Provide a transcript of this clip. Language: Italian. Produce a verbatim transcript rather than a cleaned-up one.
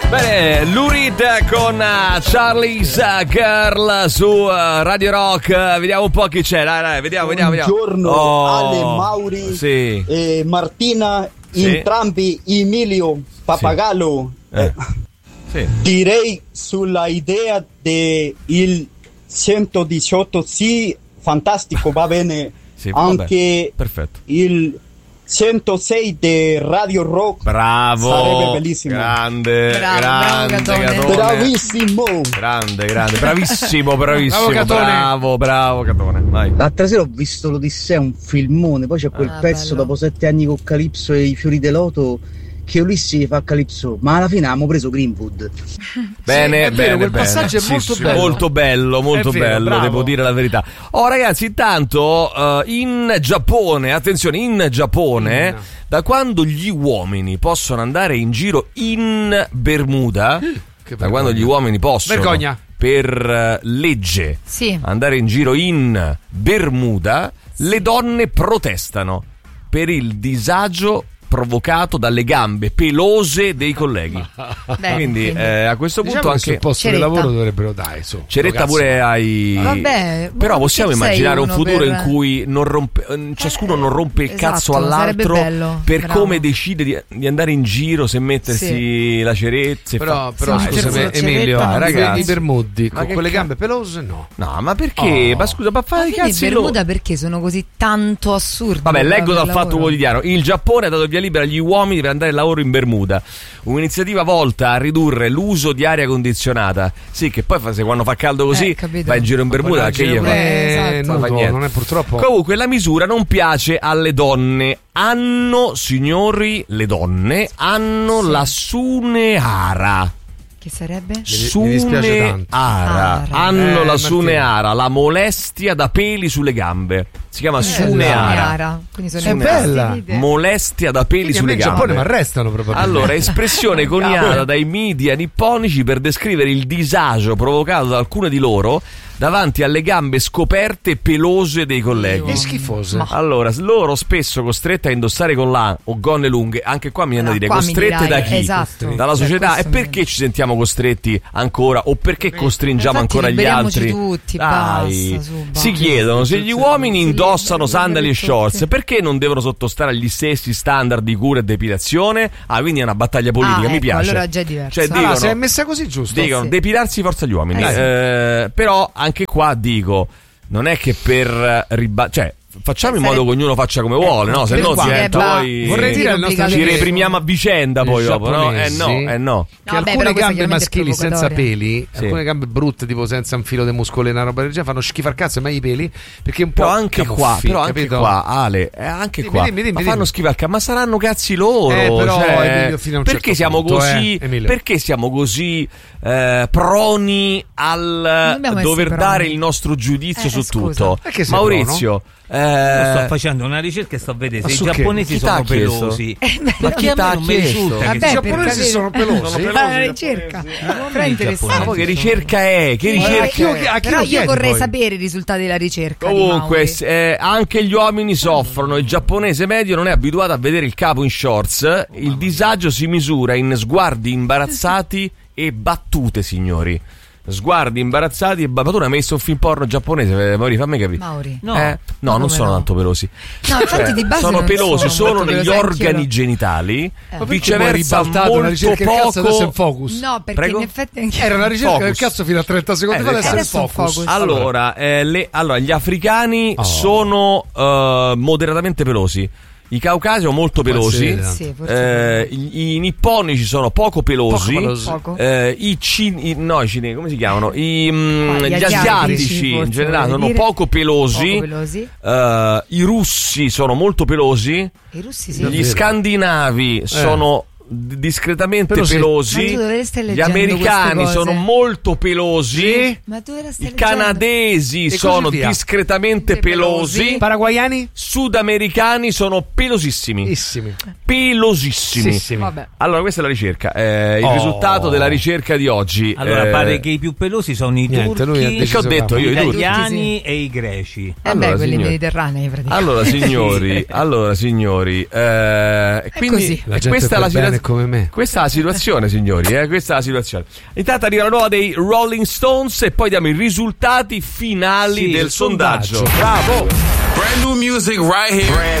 Bene, Lurid con uh, Charlie's uh, Girl su uh, Radio Rock. Uh, vediamo un po' chi c'è. Dai, dai, vediamo, vediamo, vediamo. Buongiorno, oh, Ale, Mauri sì. e Martina, sì. entrambi Emilio, Papagallo. Sì. Eh. Sì. Direi sulla idea del centodiciotto, sì, fantastico, va bene. Sì, anche perfetto. Il centosei di Radio Rock. Bravo, sarebbe bellissimo. Grande, bravo, grande, bravo Catone. Bravissimo. Grande, grande, bravissimo, bravissimo. Bravo, Catone. Bravo, bravo, Catone. Vai. L'altra sera ho visto l'Odissea, un filmone, poi c'è quel Ah, pezzo bello. dopo sette anni con Calypso e i fiori del loto che Ulissi fa Calypso, ma alla fine abbiamo preso Greenwood. Bene, è bene, vero, quel bene. passaggio è Sì, molto sì, bello. molto bello, molto È vero, bello, bravo. devo dire la verità. Oh ragazzi, intanto uh, in Giappone, attenzione, in Giappone, Mm. da quando gli uomini possono andare in giro in Bermuda, Che da vergogna. quando gli uomini possono Vergogna. per uh, legge Sì. andare in giro in Bermuda, le donne protestano per il disagio provocato dalle gambe pelose dei colleghi. Beh, quindi, quindi- eh, a questo Diciamo punto che sul anche posto Ceretta. di lavoro dovrebbero dai su. Ceretta Ragazzi, pure hai. Vabbè, però ma possiamo tu sei immaginare un uno futuro per- in cui non rompe, eh, ciascuno non rompe il esatto, cazzo sarebbe all'altro bello, per bravo. come decide di, di andare in giro, se mettersi Sì. la cerezza e Però, fa- però Sì, scusami, ceretta, Emilio, ceretta, i- ragazzi. i Bermudi Ma con che quelle ca- gambe pelose no. No, ma perché? Oh. Ma scusa, ma Ma fai i quindi cazzi in loro. Bermuda perché sono così tanto assurdi? Vabbè, per- leggo per dal lavoro? Fatto Quotidiano. Il Giappone ha dato il via libera agli uomini per andare al lavoro in Bermuda. Un'iniziativa volta a ridurre l'uso di aria condizionata. Sì, che poi fa- se quando fa caldo così Eh, capito. vai in giro in Bermuda, Poi che la gli gira fa? pure- Eh, esatto. eh, Non fa nudo, niente. non è purtroppo. Comunque la misura non piace alle donne. Hanno, signori, le donne hanno Sì. la Suneara. Che sarebbe? Mi dispiace tanto. Suneara. Ara. Hanno Eh, la Martina. Suneara, la molestia da peli sulle gambe. Si chiama Bella. Suneara. Suneara. Quindi sono È i bella. fastidite. Molestia da peli Quindi a me sulle in Giappone mi gambe. arrestano probabilmente. Allora, espressione coniata dai media nipponici per descrivere il disagio provocato da alcune di loro davanti alle gambe scoperte e pelose dei colleghi. Che schifose. Ma- Allora, loro spesso costrette a indossare con la o gonne lunghe, anche qua mi viene da Ah, dire, qua mi costrette dirai, da chi? esatto. Dalla Cioè, società. E questo mi- perché ci sentiamo costretti ancora? O perché costringiamo Infatti, ancora gli liberiamoci altri? tutti, Dai. basta, su, basta. Si chiedono se gli uomini Si indossano liberi, sandali e liberi shorts, tutti. perché non devono sottostare agli stessi standard di cura e depilazione? Ah, quindi è una battaglia politica, Ah, mi ecco, piace. allora già è diverso. Cioè, Allora, dicono, se è messa così giusto. dicono Sì. depilarsi forza agli uomini. Eh, sì. Eh, però anche qua dico, non è che per riba- cioè facciamo in Sare- modo che ognuno faccia come vuole, no? Se per no qua, diventa eh, va- poi Vorrei dire al nostro ci amico- reprimiamo a vicenda poi I dopo, no? Eh giapponesi. no, eh no. Che No, vabbè, alcune però questa gambe chiaramente è maschili senza provocatoria. peli, Sì. alcune gambe brutte tipo senza un filo di muscolo e una roba del genere fanno schifo al cazzo e mai i peli perché un po' Però anche qua, camuffi, però anche capito? qua, Ale, eh, anche Dimmi, qua, dimmi, dimmi, ma dimmi. fanno schifo al cazzo, ma saranno cazzi loro, Eh, però, cioè, Emilio, fino a un perché certo siamo punto, così, eh, Emilio. perché siamo così eh, proni al dobbiamo dover essere dare proni. il nostro giudizio Eh, su scusa. tutto? Perché sei Maurizio, Io eh, sto facendo una ricerca e sto a vedere Ma se i su che? giapponesi Chi t'ha sono chiesto? pelosi. ma Perché chi a me t'ha non mi chiesto? risulta che Vabbè, I sia- per giapponesi capire- sono pelosi. Fa la ricerca. Però è interessante. Ma poi che ricerca è? Che Eh, ricerca chi lo- è? a chi Però lo io chiedi vorrei poi? sapere i risultati della ricerca. di Comunque, Mauri. s- eh, anche gli uomini soffrono. Il giapponese medio non è abituato a vedere il capo in shorts. Il disagio si misura in sguardi imbarazzati e battute, signori. Sguardi imbarazzati e battute. Tu hai messo un film porno giapponese, Mauri, fammi capire. Mauri. No. Eh? No, non come sono no? tanto pelosi. No, infatti di base sono non pelosi sono solo molto negli pelosi, anch'io organi lo- genitali. Eh. Ma perché poi hai Viceversa, ribaltato una molto ricerca del cazzo adesso è in poco. focus? No, perché Prego? in effetti anche Era una ricerca Focus. del cazzo fino a trenta secondi Eh, fa, adesso è in adesso è un focus. focus. Allora, eh, le- allora, gli africani Oh. sono eh, moderatamente pelosi. I caucasi sono molto Può pelosi. essere. Sì, forse Eh, i, i nipponici sono poco pelosi. Poco pelosi. poco. Eh, I cini, no, i cinesi, come si chiamano? I, mm, Ah, gli gli asiatici, asiatici in forse, generale volevi sono dire. poco pelosi. Poco pelosi. Eh, I russi sono molto pelosi. I russi sì. Gli scandinavi sono d- discretamente Pelosi. pelosi. Ma tu dove stai Gli leggendo americani queste cose? sono molto pelosi. Ma tu ora stai I leggendo? canadesi così sono via. discretamente pelosi. Paraguayani? Sudamericani sono pelosissimi. Issimi. Pelosissimi. Sissimi. Vabbè. Allora, questa è la ricerca. eh, il Oh. risultato della ricerca di oggi. Allora eh, pare che i più pelosi sono i Niente, lui ha turchi, deciso che ho detto che- io, gli i turchi. italiani e i greci. Eh Allora, beh, quelli signori. mediterranei praticamente. Allora signori, allora signori, eh, quindi così. La e gente questa è la per bene è come me. Questa è la situazione, signori, eh? Questa è la situazione. Intanto arriva la nuova dei Rolling Stones e poi diamo i risultati finali Sì, del il sondaggio. sondaggio. Bravo! Brand new music right here.